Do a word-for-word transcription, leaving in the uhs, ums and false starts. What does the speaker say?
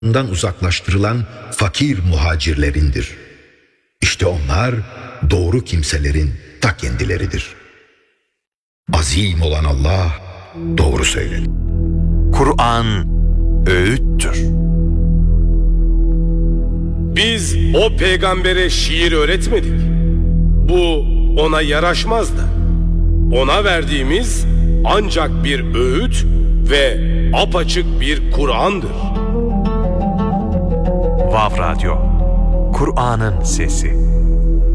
bundan uzaklaştırılan fakir muhacirlerindir. İşte onlar doğru kimselerin ta kendileridir. Azim olan Allah doğru söyler. Kur'an öğüttür. Biz o peygambere şiir öğretmedik. Bu ona yaraşmaz da. Ona verdiğimiz ancak bir öğüt ve apaçık bir Kur'an'dır. Vav Radyo, Kur'an'ın sesi.